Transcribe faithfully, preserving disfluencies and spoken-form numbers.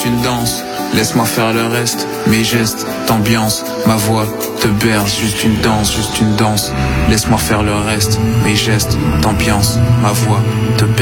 juste une danse. Laisse-moi faire le reste, mes gestes, t'ambiance, ma voix te berce, juste une danse, juste une danse. Laisse-moi faire le reste, mes gestes, t'ambiance, ma voix te berce.